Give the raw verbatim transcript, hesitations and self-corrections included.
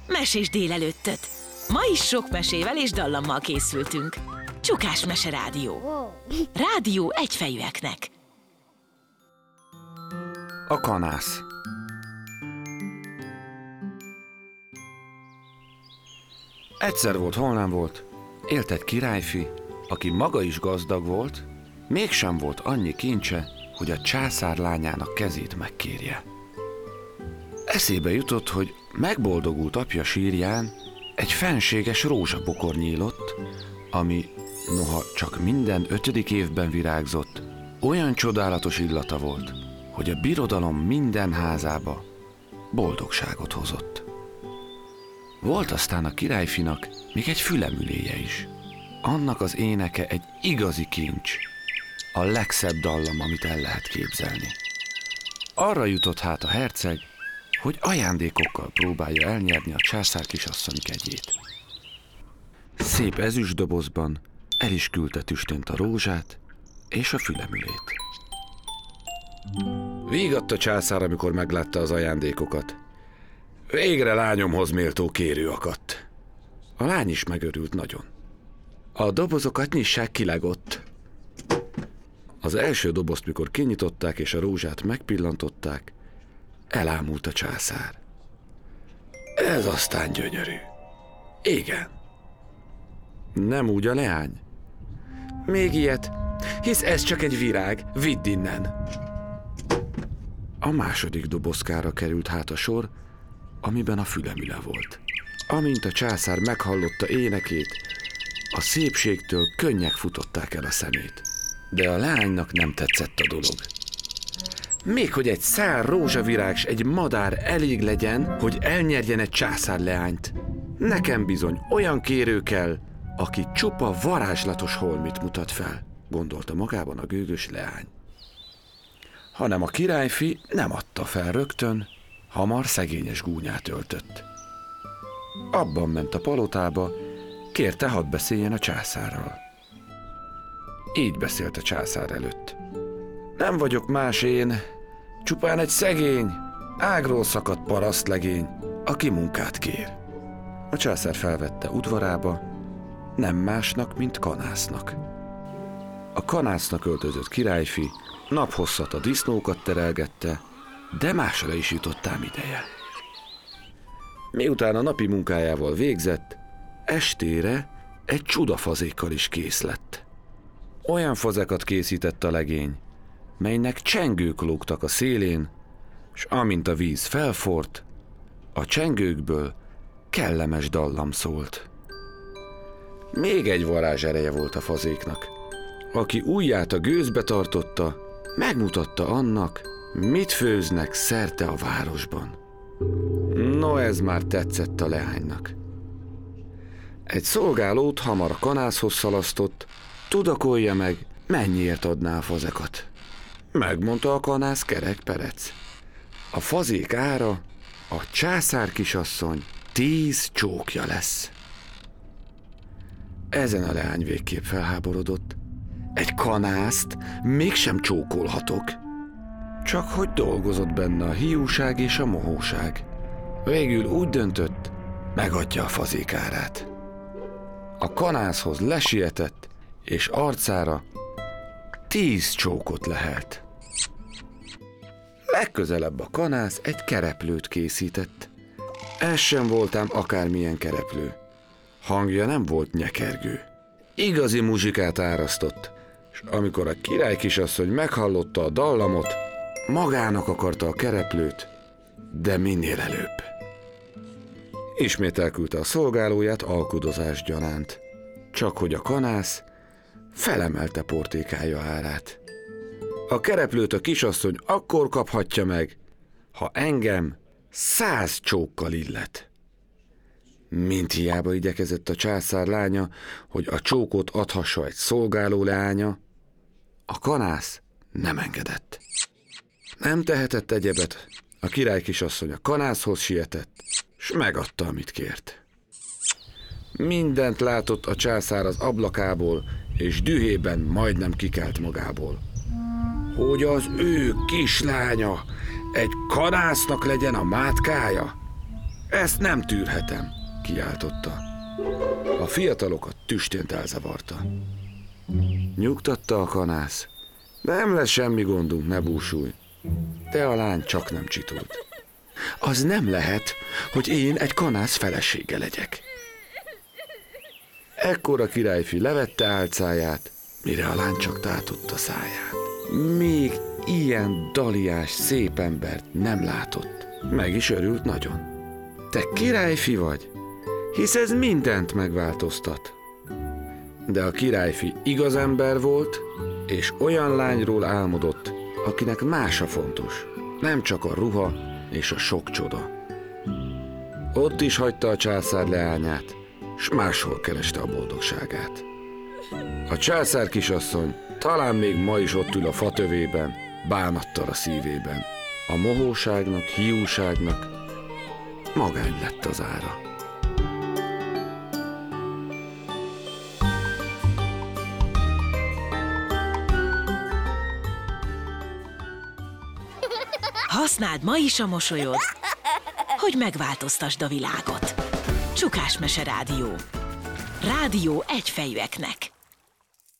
Mesés délelőttöt! Ma is sok mesével és dallammal készültünk. Csukás Mese Rádió. Rádió egyfejűeknek. A kanász. Egyszer volt, hol nem volt, élt egy királyfi, aki maga is gazdag volt, mégsem volt annyi kincse, hogy a császár lányának kezét megkérje. Eszébe jutott, hogy megboldogult apja sírján egy fenséges rózsabokor nyílott, ami, noha csak minden ötödik évben virágzott, olyan csodálatos illata volt, hogy a birodalom minden házába boldogságot hozott. Volt aztán a királyfinak még egy fülemüléje is. Annak az éneke egy igazi kincs, a legszebb dallam, amit el lehet képzelni. Arra jutott hát a herceg, hogy ajándékokkal próbálja elnyerni a császár kisasszony kegyét. Szép ezüstdobozban el is küldte tüstént a rózsát és a fülemülét. Vígadt a császár, amikor meglátta az ajándékokat. Végre lányomhoz méltó kérő akadt. A lány is megörült nagyon. A dobozokat nyissák ki legott. Az első dobozt, mikor kinyitották és a rózsát megpillantották, elámult a császár. Ez aztán gyönyörű. Igen. Nem úgy a leány? Még ilyet, hisz ez csak egy virág, vidd innen. A második dobozkára került hát a sor, amiben a fülemüle volt. Amint a császár meghallotta énekét, a szépségtől könnyek futották el a szemét. De a lánynak nem tetszett a dolog. Még hogy egy szál rózsavirág s egy madár elég legyen, hogy elnyerjen egy császár leányt. Nekem bizony olyan kérő kell, aki csupa varázslatos holmit mutat fel, gondolta magában a gőgös leány. Hanem a királyfi nem adta fel rögtön, hamar szegényes gúnyát öltött. Abban ment a palotába, kérte, hadd beszéljen a császárral. Így beszélt a császár előtt. Nem vagyok más én, csupán egy szegény, ágról szakadt parasztlegény, aki munkát kér. A császár felvette udvarába, nem másnak, mint kanásznak. A kanásznak öltözött királyfi naphosszat a disznókat terelgette, de másra is jutott ám ideje. Miután a napi munkájával végzett, estére egy csudafazékkal is kész lett. Olyan fazekat készített a legény, melynek csengők lógtak a szélén, s amint a víz felforrt, a csengőkből kellemes dallam szólt. Még egy varázs ereje volt a fazéknak. Aki ujját a gőzbe tartotta, megmutatta annak, mit főznek szerte a városban. No, ez már tetszett a leánynak. Egy szolgálót hamar a kanászhoz szalasztott, tudakolja meg, mennyiért adná a fazekat. Megmondta a kanász kerek perec. A fazék ára a császár kisasszony tíz csókja lesz. Ezen a leány végképp felháborodott. Egy kanászt mégsem csókolhatok. Csak hogy dolgozott benne a hiúság és a mohóság. Végül úgy döntött, megadja a fazék árát. A kanászhoz lesietett, és arcára tíz csókot lehelt. Legközelebb a kanász egy kereplőt készített. Ez sem voltám akármilyen kereplő. Hangja nem volt nyekergő. Igazi muzsikát árasztott, és amikor a király kisasszony meghallotta a dallamot, magának akarta a kereplőt, de minél előbb. Ismét elküldte a szolgálóját alkudozás gyanánt, csak hogy a kanász felemelte portékája árát. A kereplőt a kisasszony akkor kaphatja meg, ha engem száz csókkal illet. Mint hiába igyekezett a császár lánya, hogy a csókot adhassa egy szolgáló leánya, a kanász nem engedett. Nem tehetett egyebet, a király kisasszony a kanászhoz sietett, s megadta, amit kért. Mindent látott a császár az ablakából, és dühében majdnem kikelt magából. Hogy az ő kislánya egy kanásznak legyen a mátkája? Ezt nem tűrhetem, kiáltotta. A fiatalokat tüstént elzavarta. Nyugtatta a kanász. Nem lesz semmi gondunk, ne búsulj. De a lány csak nem csitult. Az nem lehet, hogy én egy kanász felesége legyek. Ekkor a királyfi levette álcáját, mire a lány csak tátotta száját. Még ilyen daliás, szép embert nem látott. Meg is örült nagyon. Te királyfi vagy, hisz ez mindent megváltoztat. De a királyfi igaz ember volt, és olyan lányról álmodott, akinek más a fontos, nem csak a ruha és a sok csoda. Ott is hagyta a császár leányát, s máshol kereste a boldogságát. A császár kisasszony talán még ma is ott ül a fatövében, bánattal a szívében. A mohóságnak, hiúságnak magány lett az ára. Használd ma is a mosolyod, hogy megváltoztasd a világot. Csukás Mese Rádió. Rádió egyfejűeknek.